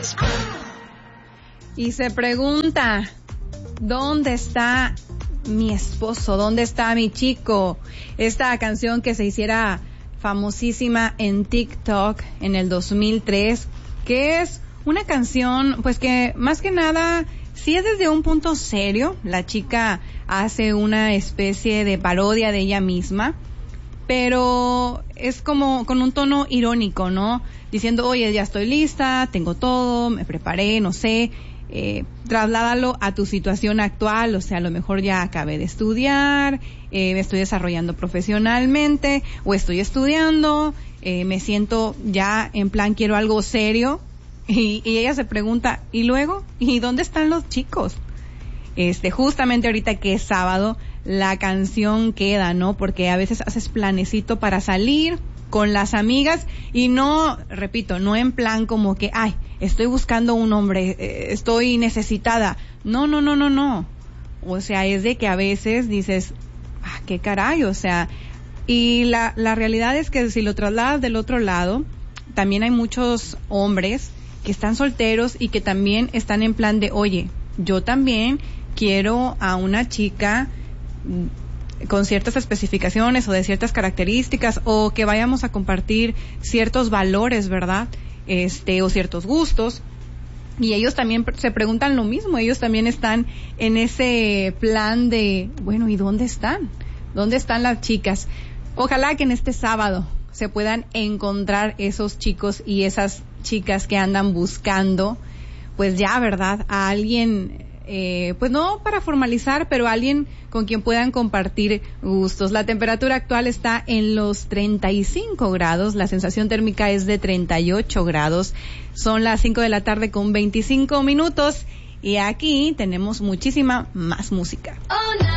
Y se pregunta, ¿dónde está mi esposo? ¿Dónde está mi chico? Esta canción que se hiciera famosísima en TikTok en el 2003, que es una canción, pues que más que nada, sí es desde un punto serio. La chica hace una especie de parodia de ella misma, pero es como con un tono irónico, ¿no? Diciendo, oye, ya estoy lista, tengo todo, me preparé, no sé. Trasládalo a tu situación actual, o sea, a lo mejor ya acabé de estudiar, me estoy desarrollando profesionalmente, o estoy estudiando, me siento ya en plan quiero algo serio, y ella se pregunta, ¿y luego? ¿Y dónde están los chicos? Justamente ahorita que es sábado, la canción queda, ¿no? Porque a veces haces planecito para salir con las amigas y no, repito, no en plan como que, ay, estoy buscando un hombre, estoy necesitada. No. O sea, es de que a veces dices, qué caray, o sea, y la realidad es que si lo trasladas del otro lado, también hay muchos hombres que están solteros y que también están en plan de, oye, yo también quiero a una chica con ciertas especificaciones o de ciertas características, o que vayamos a compartir ciertos valores, ¿verdad? O ciertos gustos. Y ellos también se preguntan lo mismo, ellos también están en ese plan de, bueno, ¿y dónde están? ¿Dónde están las chicas? Ojalá que en este sábado se puedan encontrar esos chicos y esas chicas que andan buscando, pues ya, ¿verdad? A alguien, pues no para formalizar, pero alguien con quien puedan compartir gustos. La temperatura actual está en los 35 grados, la sensación térmica es de 38 grados, son las 5 de la tarde con 25 minutos y aquí tenemos muchísima más música.